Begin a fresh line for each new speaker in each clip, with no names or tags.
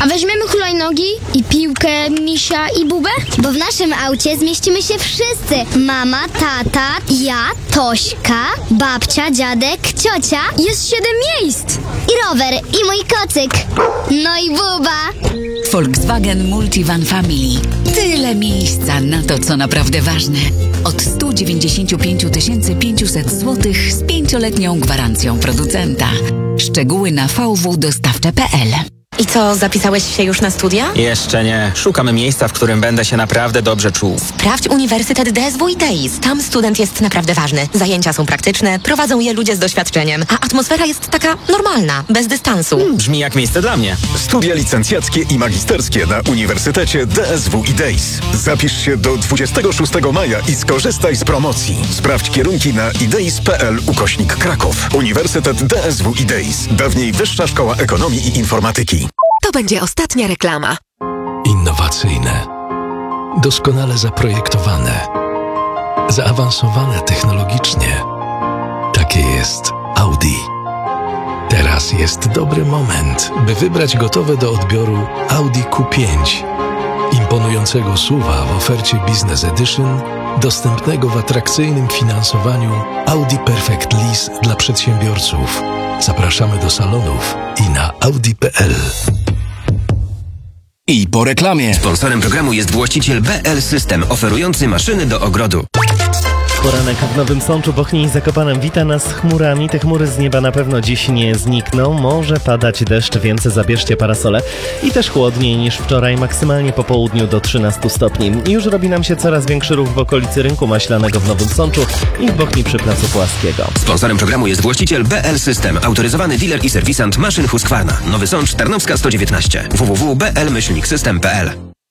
A weźmiemy hulajnogi i piłkę, misia i bubę?
Bo w naszym aucie zmieścimy się wszyscy. Mama, tata, ja, Tośka, babcia, dziadek, ciocia
Jest 7 miejsc.
i rower, i mój kocyk. No i buba.
Volkswagen Multivan Family. Tyle miejsca na to, co naprawdę ważne. Od 195 500 zł z 5-letnią gwarancją producenta. Szczegóły na vwdostawcze.pl.
I co, zapisałeś się już na studia?
Jeszcze nie. Szukamy miejsca, w którym będę się naprawdę dobrze czuł.
Sprawdź Uniwersytet DSW i DEIS. Tam student jest naprawdę ważny. Zajęcia są praktyczne, prowadzą je ludzie z doświadczeniem, a atmosfera jest taka normalna, bez dystansu.
Brzmi jak miejsce dla mnie.
Studia licencjackie i magisterskie na Uniwersytecie DSW i DEIS. Zapisz się do 26 maja i skorzystaj z promocji. Sprawdź kierunki na ideis.pl/Kraków. Uniwersytet DSW i DEIS. Dawniej Wyższa Szkoła Ekonomii i Informatyki.
To będzie ostatnia reklama.
Innowacyjne, doskonale zaprojektowane, zaawansowane technologicznie. Takie jest Audi. Teraz jest dobry moment, by wybrać gotowe do odbioru Audi Q5. Imponującego SUV-a w ofercie Business Edition, dostępnego w atrakcyjnym finansowaniu Audi Perfect Lease dla przedsiębiorców. Zapraszamy do salonów i na audi.pl.
I po reklamie. Sponsorem programu jest właściciel BL System, oferujący maszyny do ogrodu.
Poranek w Nowym Sączu, Bochni i Zakopanem wita nas chmurami. Te chmury z nieba na pewno dziś nie znikną. Może padać deszcz, więc zabierzcie parasole. I też chłodniej niż wczoraj, maksymalnie po południu do 13 stopni. Już robi nam się coraz większy ruch w okolicy Rynku Maślanego w Nowym Sączu i w Bochni przy Placu Płaskiego.
Sponsorem programu jest właściciel BL System, autoryzowany dealer i serwisant maszyn Husqvarna. Nowy Sącz, Tarnowska 119. www.bl-system.pl.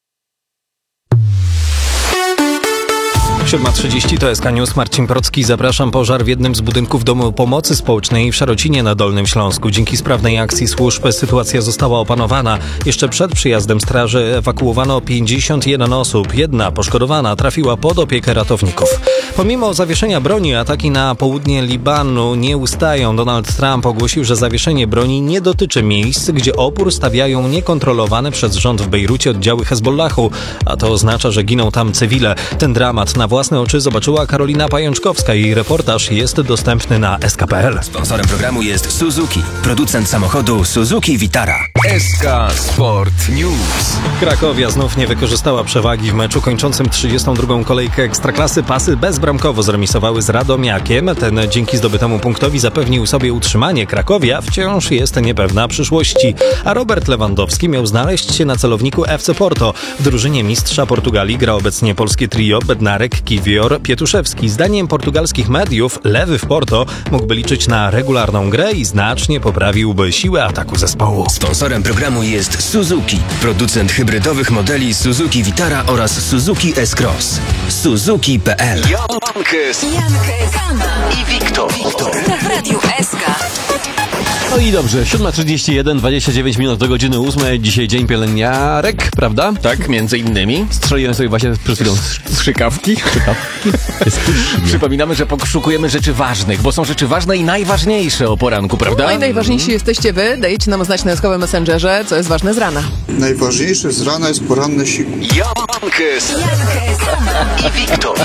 7:30 to SK News, Marcin Procki. Zapraszam. Pożar w jednym z budynków Domu Pomocy Społecznej w Szarocinie na Dolnym Śląsku. Dzięki sprawnej akcji służb sytuacja została opanowana. Jeszcze przed przyjazdem straży ewakuowano 51 osób. Jedna poszkodowana trafiła pod opiekę ratowników. Pomimo zawieszenia broni, ataki na południe Libanu nie ustają. Donald Trump ogłosił, że zawieszenie broni nie dotyczy miejsc, gdzie opór stawiają niekontrolowane przez rząd w Bejrucie oddziały Hezbollahu, a to oznacza, że giną tam cywile. Ten dramat na własne oczy zobaczyła Karolina Pajączkowska. Jej reportaż jest dostępny na sk.pl.
Sponsorem programu jest Suzuki, producent samochodu Suzuki Vitara.
SK Sport News.
Krakowia znów nie wykorzystała przewagi w meczu kończącym 32. kolejkę Ekstraklasy. Pasy bezbramkowo zremisowały z Radomiakiem. Ten dzięki zdobytemu punktowi zapewnił sobie utrzymanie. Krakowia wciąż jest niepewna przyszłości, a Robert Lewandowski miał znaleźć się na celowniku FC Porto. W drużynie mistrza Portugalii gra obecnie polskie trio Bednarek, Kiwior, Pietuszewski. Zdaniem portugalskich mediów lewy w Porto mógłby liczyć na regularną grę i znacznie poprawiłby siłę ataku zespołu.
Sponsorem programu jest Suzuki, producent hybrydowych modeli Suzuki Vitara oraz Suzuki S-Cross. Suzuki.pl.
Jankes i Wiktor.
W Radiu SK.
No i dobrze, 7:31, 29 minut do godziny 8. Dzisiaj dzień pielęgniarek, prawda?
Tak, między innymi.
Strzeliłem sobie właśnie przed chwilą
Strzykawki. Przypominamy, że poszukujemy rzeczy ważnych, bo są rzeczy ważne i najważniejsze o poranku, prawda?
No i najważniejsi jesteście wy. Dajcie nam znać na Eskowym Messengerze, co jest ważne z rana.
Najważniejsze z rana jest poranny siku.
Jankes i Wiktor.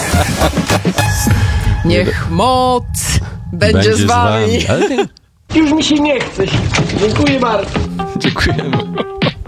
Niech moc będzie z wami.
Już mi się nie chce. Dziękuję bardzo. Dziękujemy.